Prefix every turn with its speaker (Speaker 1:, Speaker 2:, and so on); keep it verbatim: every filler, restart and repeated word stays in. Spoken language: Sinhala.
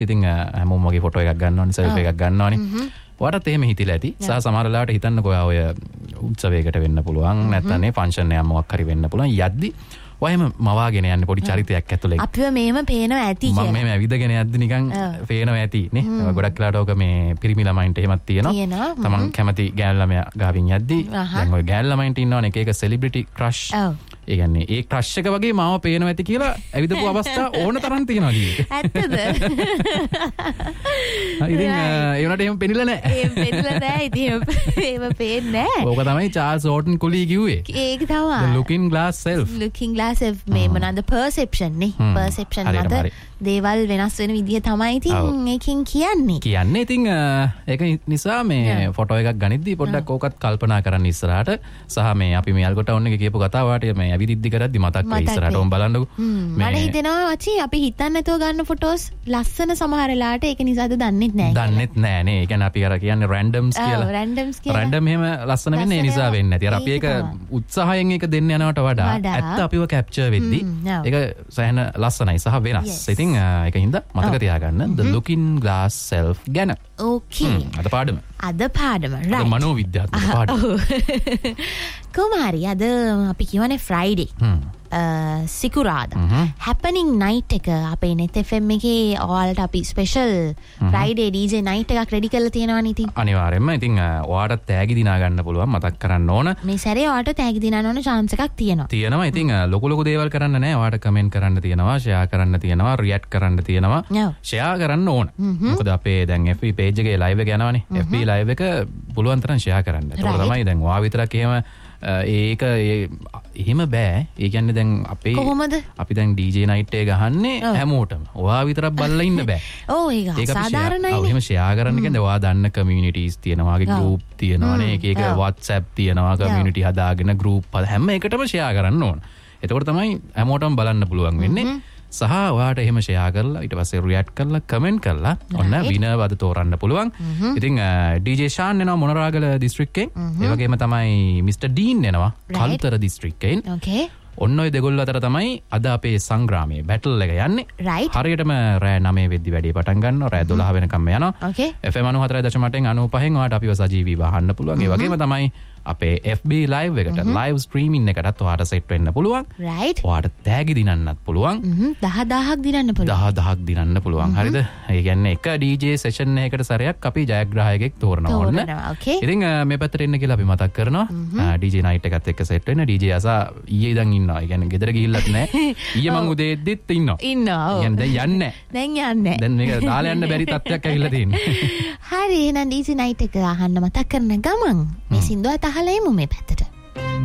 Speaker 1: ඉතින් හැමෝම වගේ ෆොටෝ එකක් ගන්න ඕනේ, සෙල්ෆි එකක් ගන්න ඕනේ. ඔයාටත් එහෙම හිතිලා ඇති. සහ සමහර වෙලාවට හිතන්නකෝ ඔය උත්සවයකට වෙන්න පුළුවන්, නැත්නම් නේ ෆන්ක්ෂන් එකක් මොකක් හරි වෙන්න පුළුවන්. යද්දි ඔයම මවාගෙන යන්නේ පොඩි චරිතයක් ඇතුලේ.
Speaker 2: අපිව මේම පේනවා ඇති කියලා.
Speaker 1: මම මේ ඇවිදගෙන යද්දි නිකන් පේනවා ඇති නේ. ගොඩක් වෙලාවට ඔක මේ පිරිමි ළමයින්ට එහෙමත් තියෙනවා. තමන් කැමති ගෑනු ළමයා ගාවින් යද්දි දැන් ඔය ගෑනු ළමයින්ට ඉන්නවනේ එක එක සෙලිබ්‍රිටි ක්‍රෂ්. ඒ කියන්නේ ඒ ක්‍රෂ් එක වගේ මාව පේනවා ඇති කියලා ඇවිදපු අවස්ථා ඕන තරම් තියෙනවා ජීවිතේ.
Speaker 2: ඇත්තද?
Speaker 1: ඉතින් ඒ වුණාට එහෙම පෙනිලා නැහැ.
Speaker 2: එහෙම පෙනිලා නැහැ. ඉතින් එහෙම පේන්නේ නැහැ.
Speaker 1: ඕක තමයි චාල්ස් ඕටන් කුලී කිව්වේ.
Speaker 2: ඒක තමයි.
Speaker 1: The looking glass self.
Speaker 2: looking glass self මේ මොනවාද perception නේ. perception මත දේවල් වෙනස් වෙන විදිය තමයි ඉතින් ඒකෙන් කියන්නේ.
Speaker 1: කියන්නේ ඉතින් ඒක නිසා මේ ෆොටෝ එකක් ගනිද්දී පොඩ්ඩක් ඕකත් කල්පනා කරන්න ඉස්සරහට සහ මේ අපි මේ අල්ගො ටවුන් එකේ කියපු කතාව වාට මේ ඇවිදිද්දි කරද්දි මතක් වෙයි ඉස්සරහට ඕම් බලන්නකෝ.
Speaker 2: මට හිතෙනවා වචි අපි හිතන්නේ නැතුව ගන්න ෆොටෝස් ලස්සන සමහර වෙලාවට ඒක නිසාද දන්නෙත් නැහැ.
Speaker 1: දන්නෙත් නැහැ නේ. ඒ කියන්නේ අපි අර කියන්නේ රැන්ඩම්ස් කියලා.
Speaker 2: ඔව් රැන්ඩම්ස් කියලා.
Speaker 1: රැන්ඩම් එහෙම ලස්සන වෙන්නේ ඒ නිසා වෙන්නේ නැති. අර අපි ඒක උත්සාහයෙන් ඒක දෙන්න යනවට වඩා ඇත්ත අපිව කැප්චර් වෙද්දි ඒක සෑහෙන ලස්සනයි සහ වෙනස්. ඉතින් ඒකින්ද මතක තියාගන්න the looking glass self ගැන.
Speaker 2: ඕකේ.
Speaker 1: අද පාඩම.
Speaker 2: අද පාඩම.
Speaker 1: right. අද මනෝවිද්‍යාත්මක පාඩම.
Speaker 2: කොමාරි අද අපි කියවනේ Friday. සිකුරාදා හැපනිං නයිට් එක අපේ net F M එකේ ඔයාලට අපි special Friday D J night එකක් රෙඩි කරලා තියෙනවානේ ඉතින්.
Speaker 1: අනිවාර්යෙන්ම ඉතින් ඔයාලට තෑගි දිනා ගන්න පුළුවන් මතක් කරන්න ඕන.
Speaker 2: මේ සැරේ ඔයාලට තෑගි දිනන්න ඕන chance එකක් තියෙනවා.
Speaker 1: තියෙනවා. ඉතින් ලොකු ලොකු දේවල් කරන්න නැහැ. ඔයාලට කමෙන්ට් කරන්න තියෙනවා, ෂෙයා කරන්න තියෙනවා, රියැක්ට් කරන්න තියෙනවා. ෂෙයා කරන්න ඕන. මොකද අපේ දැන් F B page එකේ live එක යනවානේ. F B live එක පුළුවන් තරම් ෂෙයා කරන්න. ඒක තමයි දැන් ඔයා විතරක් එහෙම ඒක එහෙම බෑ. ඒ කියන්නේ දැන් අපේ
Speaker 2: කොහොමද
Speaker 1: අපි දැන් D J night එක ගහන්නේ හැමෝටම. ඔයා විතරක් බලලා ඉන්න බෑ.
Speaker 2: ඔව් ඒක සාධාරණයි.
Speaker 1: ඔව් එහෙම ෂෙයා කරන්න කියන්නේ ඔයා දන්න communities තියෙනවා, වගේ group තියෙනවානේ. එක එක WhatsApp තියෙනවා, community හදාගෙන group හැම එකටම ෂෙයා කරන්න ඕන. එතකොට තමයි හැමෝටම බලන්න පුළුවන් වෙන්නේ. සහ ඔයාට එහෙම ෂෙයා කරලා ඊට පස්සේ රියැක්ට් කරලා කමෙන්ට් කරලා ඔන්න විනර් වද තෝරන්න පුළුවන්. ඉතින් D J ෂාන් එනවා මොනරාගල දිස්ත්‍රික්කෙන්. ඒ වගේම තමයි මිස්ටර් ඩීන් එනවා කල්තර දිස්ත්‍රික්කෙන්.
Speaker 2: ඕකේ.
Speaker 1: ඔන්න ඔය දෙගොල්ලෝ අතර තමයි අද අපේ සංග්‍රාමයේ බැටල් එක යන්නේ. හරියටම රෑ නවය වෙද්දි වැඩේ පටන් ගන්නවා. රෑ දොළහ වෙනකම් යනවා. F M ninety-four point eight අනූ පහෙන් ඔයාට අපිව සජීවීව අහන්න පුළුවන්. ඒ වගේම තමයි අපේ F B live එකට live streaming එකටත් ඔයාට සෙට් වෙන්න පුළුවන්.
Speaker 2: right.
Speaker 1: ඔයාට තෑගි දිනන්නත් පුළුවන්.
Speaker 2: දහ දහක් දිනන්න පුළුවන්.
Speaker 1: දහ දහක් දිනන්න පුළුවන්. හරිද? ඒ කියන්නේ එක D J session එකකට සැරයක් අපි ජයග්‍රාහකයෙක් තෝරනවා ඕන. ඉතින් මේ පැත්තට එන්න කියලා අපි මතක් කරනවා. D J night එකත් එක්ක සෙට් වෙන්න. D J අසා ඊයේ ඉඳන් ඉන්නවා. ඒ කියන්නේ ගෙදර ගිහිල්ලත් නැහැ. ඊයේ මං උදේ එද්දිත් ඉන්නවා.
Speaker 2: ඉන්නවා. ඔව්.
Speaker 1: දැන් යන්නේ
Speaker 2: දැන් යන්නේ.
Speaker 1: දැන් මේක දාලා යන්න බැරි තත්ත්වයක් ඇවිල්ලා තියෙනවා.
Speaker 2: හරි එහෙනම් D J night එක අහන්න මතක් කරන ගමන් මේ සින්දුවත් අහලා එමු මේ පැත්තට.